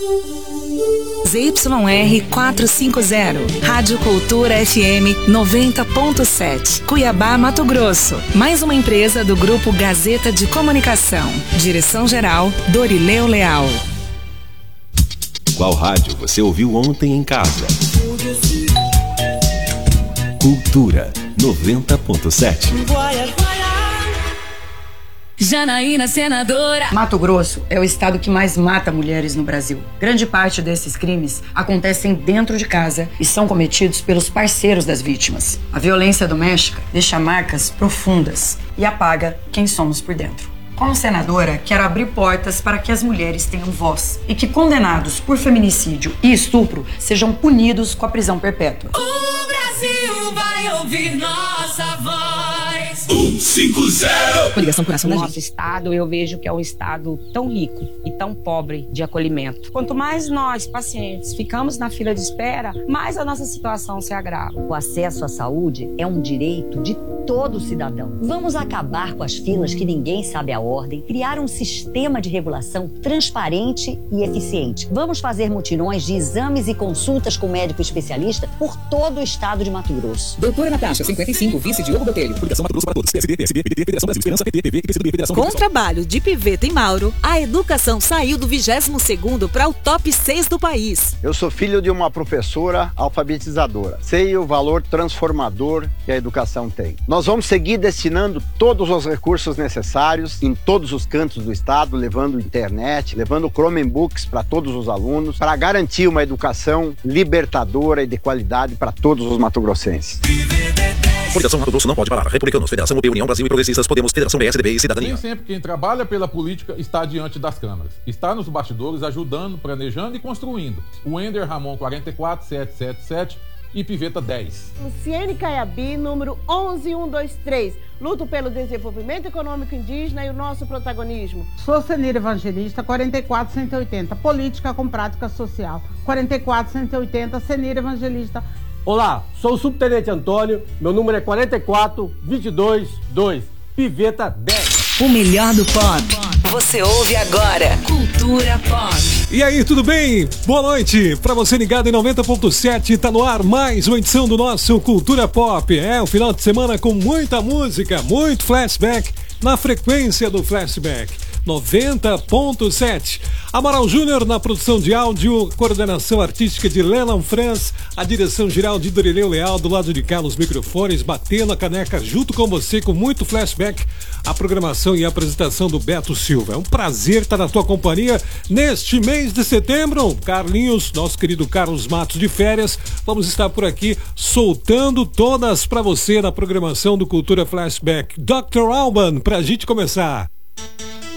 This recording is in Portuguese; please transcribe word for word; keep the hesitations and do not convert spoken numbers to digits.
Z Y R quatrocentos e cinquenta, Rádio Cultura F M noventa ponto sete, Cuiabá, Mato Grosso. Mais uma empresa do Grupo Gazeta de Comunicação. Direção-geral, Dorileu Leal. Qual rádio você ouviu ontem em casa? Cultura noventa ponto sete. Janaína, senadora. Mato Grosso é o estado que mais mata mulheres no Brasil. Grande parte desses crimes acontecem dentro de casa e são cometidos pelos parceiros das vítimas. A violência doméstica deixa marcas profundas e apaga quem somos por dentro. Como senadora, quero abrir portas para que as mulheres tenham voz e que condenados por feminicídio e estupro sejam punidos com a prisão perpétua. O Brasil vai ouvir nossa voz. um cinco zero. Coligação Coração da Gente. Nosso estado, eu vejo que é um estado tão rico e tão pobre de acolhimento. Quanto mais nós, pacientes, ficamos na fila de espera, mais a nossa situação se agrava. O acesso à saúde é um direito de todo cidadão. Vamos acabar com as filas que ninguém sabe a ordem, criar um sistema de regulação transparente e eficiente. Vamos fazer mutirões de exames e consultas com médico especialista por todo o estado de Mato Grosso. Doutora Natasha, cinquenta e cinco, vice Diogo Botelho. Coligação Mato Grosso para todos. P S D, P S B, P D T, Federação Brasil, Esperança, P T, P V, P C B, Federação. Com o trabalho de Piveta e Mauro, a educação saiu do vigésimo segundo para o top seis do país. Eu sou filho de uma professora alfabetizadora. Sei o valor transformador que a educação tem. Nós vamos seguir destinando todos os recursos necessários em todos os cantos do estado, levando internet, levando Chromebooks para todos os alunos, para garantir uma educação libertadora e de qualidade para todos os matogrossenses. Coligação Mato Grosso não pode parar. Republicanos, Federação U P, União Brasil e Progressistas, Podemos, Federação P S D B e Cidadania. Nem sempre quem trabalha pela política está diante das câmeras. Está nos bastidores ajudando, planejando e construindo. O Ender Ramon quarenta e quatro, setecentos e setenta e sete e Piveta dez. Luciene Caiabi, número onze mil cento e vinte e três. Luto pelo desenvolvimento econômico indígena e o nosso protagonismo. Sou Senira Evangelista, quarenta e quatro, cento e oitenta. Política com prática social. quarenta e quatro, cento e oitenta. Senira Evangelista. Olá, sou o Subtenente Antônio, meu número é quarenta e quatro, vinte e dois, dois, Piveta dez. O melhor do pop, você ouve agora. Cultura Pop. E aí, tudo bem? Boa noite, pra você ligado em noventa ponto sete, tá no ar mais uma edição do nosso Cultura Pop. É, um final de semana com muita música, muito flashback, na frequência do flashback. noventa ponto sete. Amaral Júnior na produção de áudio, coordenação artística de Leland Franz, a direção geral de Dorileu Leal, do lado de cá nos microfones, batendo a caneca junto com você com muito flashback, a programação e a apresentação do Beto Silva. É um prazer estar na tua companhia neste mês de setembro. Carlinhos, nosso querido Carlos Matos de férias, vamos estar por aqui soltando todas para você na programação do Cultura Flashback. doutor Alban, pra gente começar.